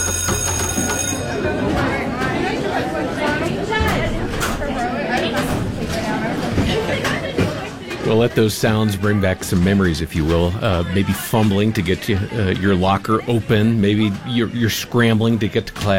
Well, let those sounds bring back some memories, if you will. Maybe fumbling to get to, your locker open. Maybe you're scrambling to get to class.